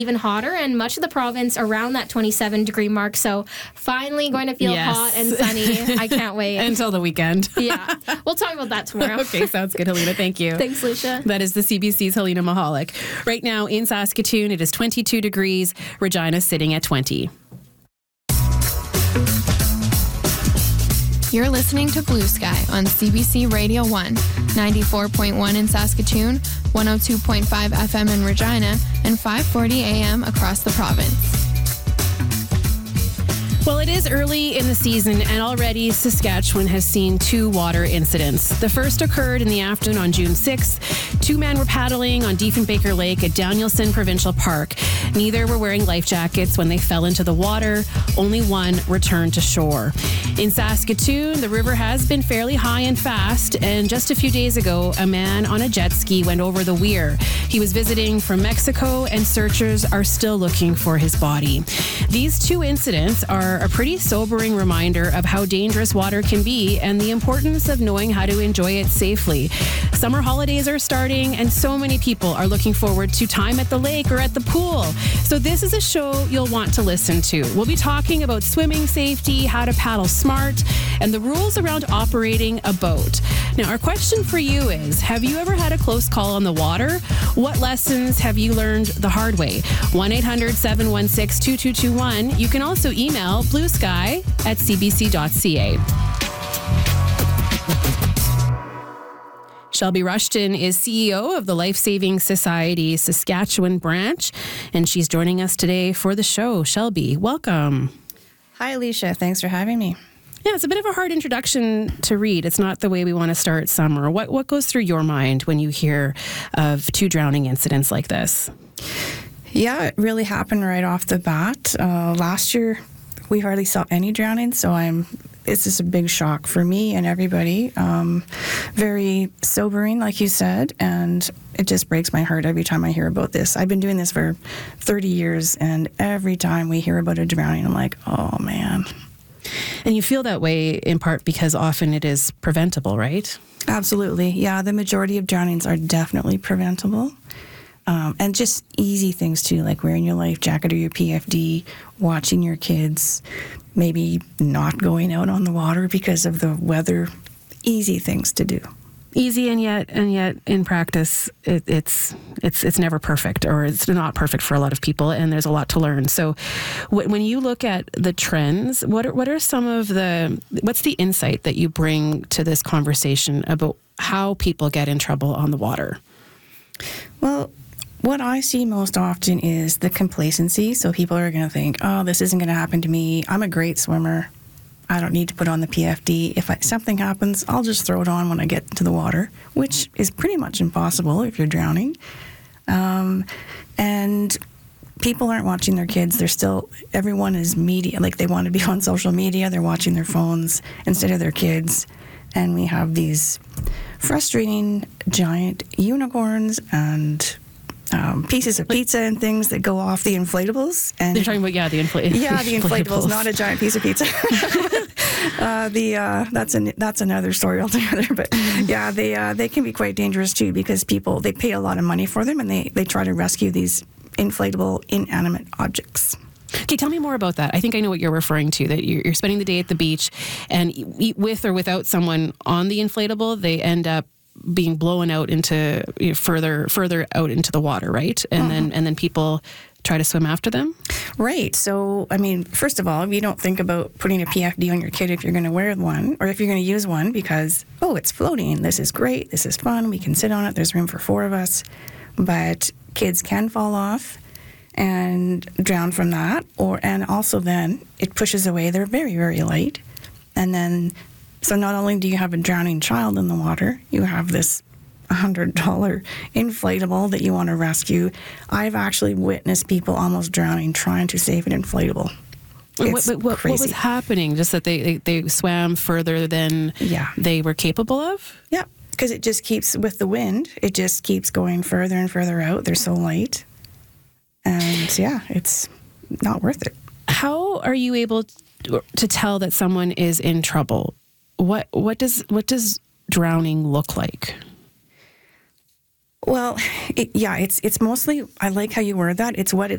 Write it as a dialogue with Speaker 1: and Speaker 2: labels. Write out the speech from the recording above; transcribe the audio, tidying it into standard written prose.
Speaker 1: even hotter, and much of the province around that 27-degree mark. So finally going to feel hot and sunny. I can't wait.
Speaker 2: Until the weekend.
Speaker 1: Yeah. We'll talk about that tomorrow.
Speaker 2: Okay, sounds good, Helena. Thank you.
Speaker 1: Thanks, Lucia.
Speaker 2: That is the CBC's Helena Mahalik. Right now in Saskatoon, it is 22 degrees. Regina's sitting at 20.
Speaker 3: You're listening to Blue Sky on CBC Radio 1, 94.1 in Saskatoon, 102.5 FM in Regina, and 540 AM across the province.
Speaker 2: Well, it is early in the season, and already Saskatchewan has seen 2 water incidents. The first occurred in the afternoon on June 6th. 2 men were paddling on Diefenbaker Lake at Danielson Provincial Park. Neither were wearing life jackets when they fell into the water. Only one returned to shore. In Saskatoon, the river has been fairly high and fast, and just a few days ago, a man on a jet ski went over the weir. He was visiting from Mexico, and searchers are still looking for his body. These 2 incidents are a pretty sobering reminder of how dangerous water can be and the importance of knowing how to enjoy it safely. Summer holidays are starting, and so many people are looking forward to time at the lake or at the pool. So this is a show you'll want to listen to. We'll be talking about swimming safety, how to paddle smart, and the rules around operating a boat. Now, our question for you is, have you ever had a close call on the water? What lessons have you learned the hard way? 1-800-716-2221. You can also email bluesky@cbc.ca. Shelby Rushton is CEO of the Life Saving Society Saskatchewan branch, and she's joining us today for the show. Shelby, welcome.
Speaker 4: Hi, Alicia. Thanks for having me.
Speaker 2: Yeah, it's a bit of a hard introduction to read. It's not the way we want to start summer. What goes through your mind when you hear of 2 drowning incidents like this?
Speaker 4: Yeah, it really happened right off the bat. Last year, we hardly saw any drowning, so it's just a big shock for me and everybody. Very sobering, like you said, and it just breaks my heart every time I hear about this. I've been doing this for 30 years, and every time we hear about a drowning, I'm like, oh, man.
Speaker 2: And you feel that way in part because often it is preventable, right?
Speaker 4: Absolutely. Yeah, the majority of drownings are definitely preventable. And just easy things too, like wearing your life jacket or your PFD, watching your kids, maybe not going out on the water because of the weather. Easy things to do.
Speaker 2: Easy, and yet in practice, it's never perfect, or it's not perfect for a lot of people, and there's a lot to learn. So, when you look at the trends, what are some of what's the insight that you bring to this conversation about how people get in trouble on the water?
Speaker 4: Well, what I see most often is the complacency. So people are going to think, oh, this isn't going to happen to me. I'm a great swimmer. I don't need to put on the PFD. If something happens, I'll just throw it on when I get into the water, which is pretty much impossible if you're drowning. And people aren't watching their kids. Everyone is media. Like, they want to be on social media. They're watching their phones instead of their kids. And we have these frustrating giant unicorns and pieces of pizza and things that go off the inflatables. And
Speaker 2: they're talking about, the inflatables.
Speaker 4: Yeah, the inflatables, not a giant piece of pizza. That's another story altogether. But yeah, they can be quite dangerous too, because they pay a lot of money for them, and they try to rescue these inflatable inanimate objects.
Speaker 2: Okay, tell me more about that. I think I know what you're referring to, that you're spending the day at the beach, and with or without someone on the inflatable, they end up being blown out into further out into the water, right? And then people try to swim after them?
Speaker 4: Right. So, I mean, first of all, you don't think about putting a PFD on your kid if you're going to wear one, or if you're going to use one, because, it's floating. This is great. This is fun. We can sit on it. There's room for 4 of us. But kids can fall off and drown from that, and also then it pushes away. They're very, very light. And then, so not only do you have a drowning child in the water, you have this $100 inflatable that you want to rescue. I've actually witnessed people almost drowning trying to save an inflatable.
Speaker 2: What was happening? Just that they swam further than they were capable of?
Speaker 4: Yeah, because it just keeps, with the wind, it just keeps going further and further out. They're so light. And it's not worth it.
Speaker 2: How are you able to tell that someone is in trouble? What does drowning look like?
Speaker 4: Well, it's mostly, I like how you word that. It's what